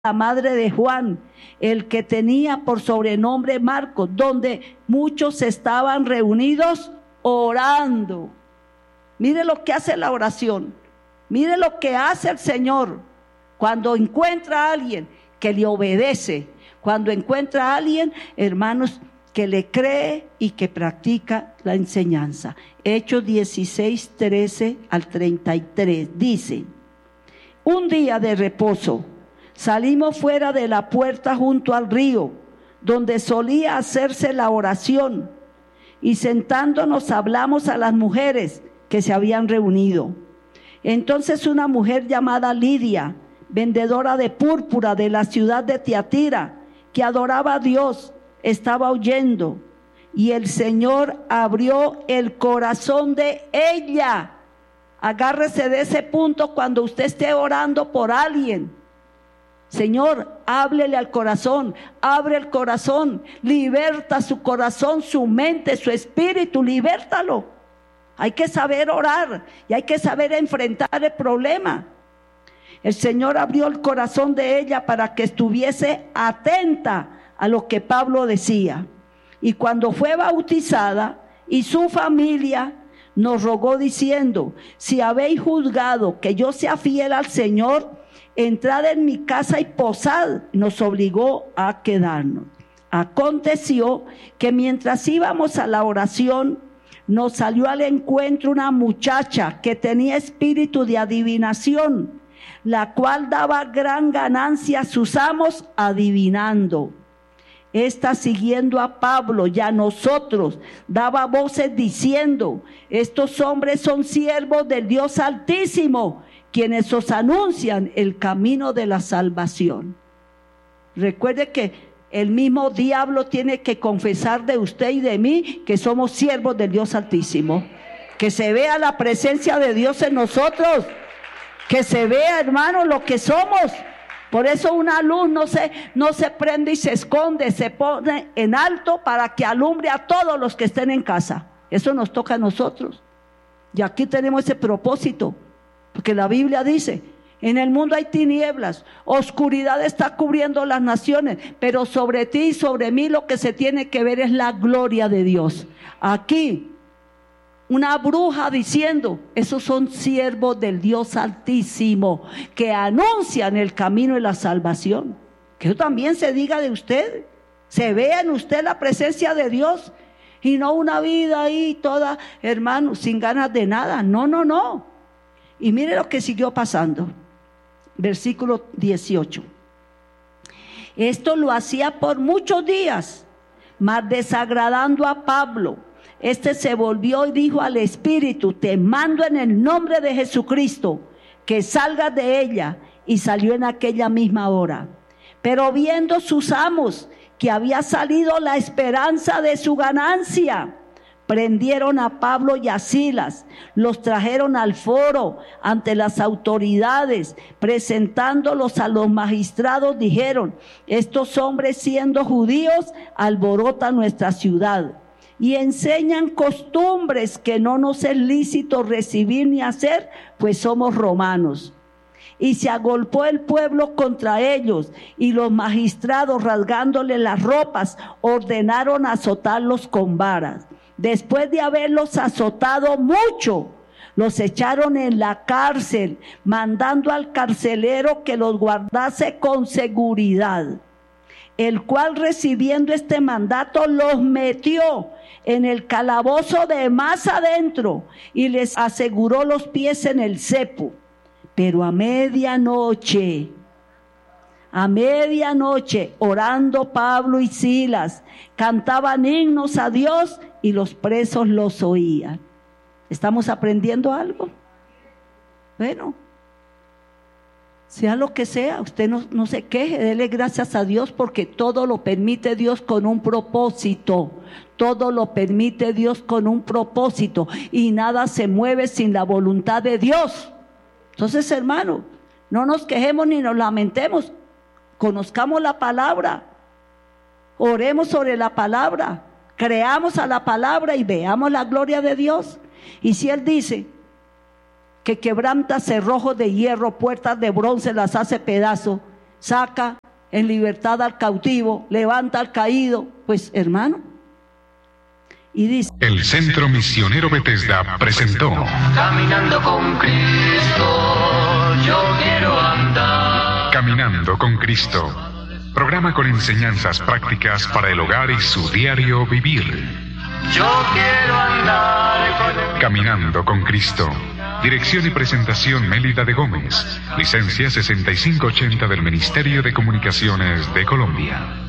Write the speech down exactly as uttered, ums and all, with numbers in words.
la madre de Juan, el que tenía por sobrenombre Marcos, donde muchos estaban reunidos orando. Mire lo que hace la oración, mire lo que hace el Señor cuando encuentra a alguien que le obedece, cuando encuentra a alguien, hermanos, que le cree y que practica la enseñanza. Hechos dieciséis, trece al treinta y tres, dice: un día de reposo, salimos fuera de la puerta junto al río, donde solía hacerse la oración, y sentándonos hablamos a las mujeres que se habían reunido. Entonces una mujer llamada Lidia, vendedora de púrpura de la ciudad de Tiatira, que adoraba a Dios, estaba oyendo, y el Señor abrió el corazón de ella. Agárrese de ese punto cuando usted esté orando por alguien. Señor, háblele al corazón, abre el corazón, liberta su corazón, su mente, su espíritu, libértalo. Hay que saber orar y hay que saber enfrentar el problema. El Señor abrió el corazón de ella para que estuviese atenta a lo que Pablo decía. Y cuando fue bautizada y su familia, nos rogó diciendo: si habéis juzgado que yo sea fiel al Señor, entrad en mi casa y posad. Nos obligó a quedarnos. Aconteció que mientras íbamos a la oración, nos salió al encuentro una muchacha que tenía espíritu de adivinación, la cual daba gran ganancia a sus amos adivinando. Esta, siguiendo a Pablo y a nosotros, daba voces diciendo: estos hombres son siervos del Dios Altísimo, quienes os anuncian el camino de la salvación. Recuerde que el mismo diablo tiene que confesar de usted y de mí que somos siervos del Dios Altísimo. Que se vea la presencia de Dios en nosotros, que se vea, hermano, lo que somos. Por eso una luz no se, no se prende y se esconde, se pone en alto para que alumbre a todos los que estén en casa. Eso nos toca a nosotros. Y aquí tenemos ese propósito, porque la Biblia dice: en el mundo hay tinieblas, oscuridad está cubriendo las naciones, pero sobre ti y sobre mí lo que se tiene que ver es la gloria de Dios. Aquí una bruja diciendo: esos son siervos del Dios Altísimo, que anuncian el camino de la salvación. Que eso también se diga de usted, se vea en usted la presencia de Dios, y no una vida ahí toda, hermano, sin ganas de nada. No, no, no. Y mire lo que siguió pasando. Versículo dieciocho. Esto lo hacía por muchos días, mas desagradando a Pablo, este se volvió y dijo al espíritu: te mando en el nombre de Jesucristo que salgas de ella. Y salió en aquella misma hora. Pero viendo sus amos que había salido la esperanza de su ganancia, prendieron a Pablo y a Silas, los trajeron al foro ante las autoridades, presentándolos a los magistrados, dijeron: estos hombres, siendo judíos, alborotan nuestra ciudad y enseñan costumbres que no nos es lícito recibir ni hacer, pues somos romanos. Y se agolpó el pueblo contra ellos, y los magistrados, rasgándole las ropas, ordenaron azotarlos con varas. Después de haberlos azotado mucho, los echaron en la cárcel, mandando al carcelero que los guardase con seguridad, el cual, recibiendo este mandato, los metió en el calabozo de más adentro y les aseguró los pies en el cepo. Pero a medianoche, a medianoche, orando Pablo y Silas, cantaban himnos a Dios y los presos los oían. ¿Estamos aprendiendo algo? Bueno, sea lo que sea, usted no, no se queje, dele gracias a Dios, porque todo lo permite Dios con un propósito. Todo lo permite Dios con un propósito, y nada se mueve sin la voluntad de Dios. Entonces, hermano, no nos quejemos ni nos lamentemos, conozcamos la palabra, oremos sobre la palabra, creamos a la palabra y veamos la gloria de Dios. Y si Él dice que quebranta cerrojos de hierro, puertas de bronce las hace pedazos, saca en libertad al cautivo, levanta al caído, pues hermano. Y dice: el Centro Misionero Bethesda presentó Caminando con Cristo, yo quiero andar. Caminando con Cristo, programa con enseñanzas prácticas para el hogar y su diario vivir. Yo quiero andar. Caminando con Cristo. Dirección y presentación Mélida de Gómez. Licencia sesenta y cinco ochenta del Ministerio de Comunicaciones de Colombia.